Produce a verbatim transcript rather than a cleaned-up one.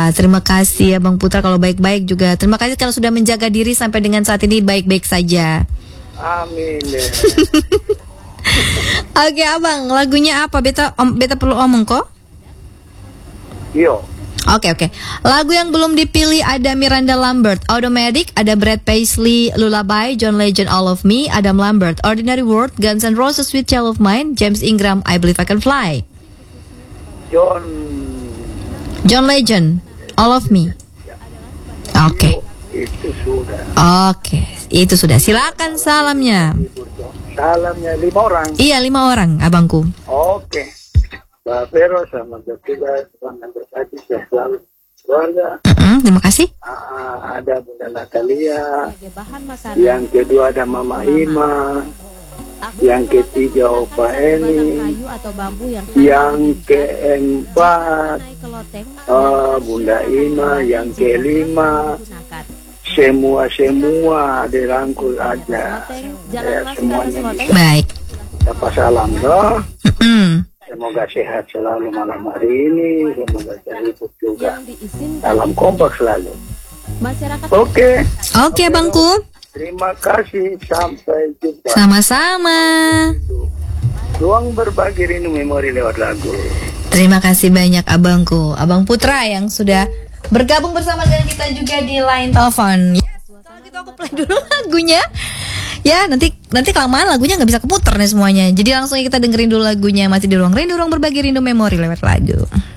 Putra. Terima kasih Abang Putra kalau baik-baik juga. Terima kasih kalau sudah menjaga diri sampai dengan saat ini baik-baik saja. Amin. Ya. Oke Abang, lagunya apa? Beta om, beta perlu omong kok. Yo. Oke oke. Lagu yang belum dipilih ada Miranda Lambert, Automatic, ada Brad Paisley, Lullaby, John Legend, All of Me, Adam Lambert, Ordinary World, Guns N' Roses, Sweet Child of Mine, James Ingram, I Believe I Can Fly. John. John Legend, All of Me. Oke. Itu sudah. Oke, itu sudah. Silakan salamnya. Salamnya lima orang. Iya lima orang, abangku. Oke. Mbak Vero sama Jogja, sama bersatu selalu keluarga. Mm-hmm, terima kasih. Ah, ada Bunda Natalia. Yang kedua ada Mama Ima. Yang ketiga Opa Eni. Yang keempat uh, Bunda Ima. Yang kelima semua-semua dirangkul aja. Ya, semuanya. Baik. Dapat salam doh. Mm-hmm. Semoga sehat selalu malam hari ini. Semoga terhibur juga. Dalam kompak selalu. Oke. Oke abangku. Terima kasih. Sampai jumpa. Sama-sama. Ruang berbagi rindu memori lewat lagu. Terima kasih banyak abangku, Abang Putra yang sudah bergabung bersama dengan kita juga di line telepon. Yes, kalau gitu aku play dulu lagunya. Ya nanti nanti kelamaan lagunya nggak bisa keputer nih semuanya. Jadi langsung kita dengerin dulu lagunya masih di ruang rindu, ruang berbagi rindu memori lewat lagu.